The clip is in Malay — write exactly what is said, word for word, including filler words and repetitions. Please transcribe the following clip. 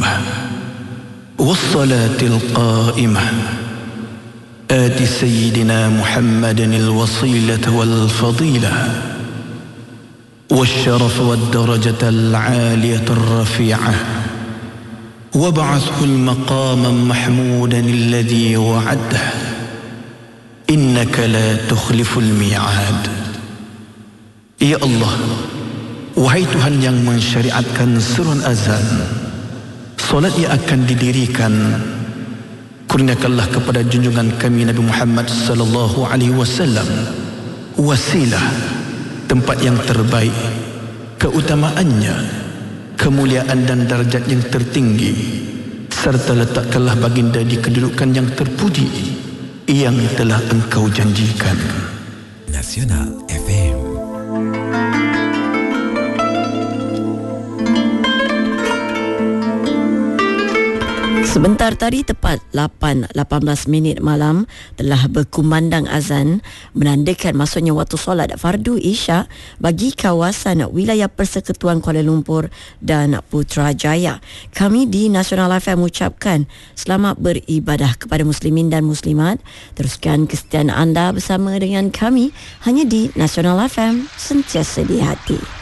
والصلاة القائمة آت سيدنا محمد الوصيلة والفضيلة والشرف والدرجة العالية الرفيعة وابعثه المقام محمودا الذي وعده إنك لا تخلف الميعاد. Ya Allah, wahai Tuhan yang mensyariatkan seruan azan, solat yang akan didirikan, kurniakanlah kepada junjungan kami Nabi Muhammad sallallahu alaihi wasallam wasilah, tempat yang terbaik, keutamaannya, kemuliaan dan darjat yang tertinggi, serta letakkanlah baginda di kedudukan yang terpuji yang telah engkau janjikan. Nasional F M. Sebentar tadi tepat lapan lapan belas minit malam telah berkumandang azan menandakan masuknya waktu solat fardu Isyak bagi kawasan wilayah Persekutuan Kuala Lumpur dan Putrajaya. Kami di Nasional F M mengucapkan selamat beribadah kepada muslimin dan muslimat. Teruskan kesetiaan anda bersama dengan kami hanya di Nasional F M, sentiasa di hati.